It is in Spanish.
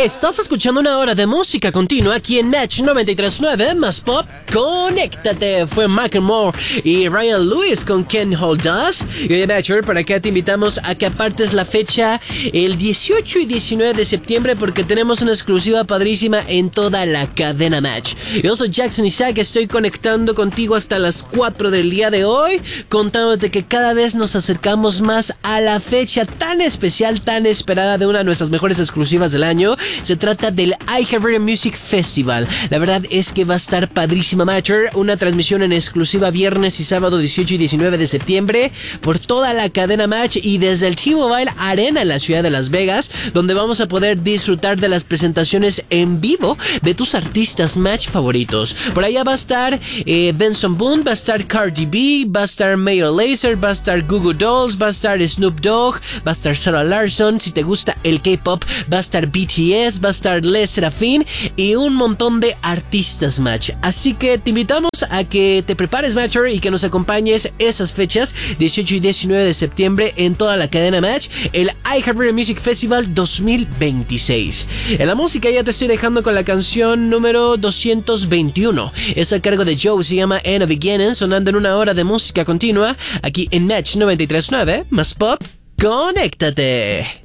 Estás escuchando una hora de música continua aquí en Match 93.9 más Pop. Conéctate. Fue Macklemore y Ryan Lewis con Can't Hold Us. Y oye, Matcher, para acá te invitamos a que apartes la fecha el 18 y 19 de septiembre porque tenemos una exclusiva padrísima en toda la cadena Match. Yo soy Jackson Isaac, estoy conectando contigo hasta las 4 del día de hoy, contándote que cada vez nos acercamos más a la fecha tan especial, tan esperada de una de nuestras mejores exclusivas del año. Se trata del iHeartRadio Music Festival. La verdad es que va a estar padrísima, Matcher. Una transmisión en exclusiva viernes y sábado 18 y 19 de septiembre por toda la cadena Match y desde el T-Mobile Arena en la ciudad de Las Vegas, donde vamos a poder disfrutar de las presentaciones en vivo de tus artistas Match favoritos. Por allá va a estar Benson Boone, va a estar Cardi B, va a estar Mayor Lazer, va a estar Goo Goo Dolls, va a estar Snoop Dogg, va a estar Sarah Larson. Si te gusta el K-pop, va a estar BTS, va a estar Les Serafín y un montón de artistas Match. Así que te invitamos a que te prepares, Matcher, y que nos acompañes esas fechas 18 y 19 de septiembre en toda la cadena Match, el iHeartRadio Music Festival 2026. En la música ya te estoy dejando con la canción número 221. Es a cargo de Joe, se llama In a Beginning, sonando en una hora de música continua aquí en Match 93.9 más Pop. ¡Conéctate!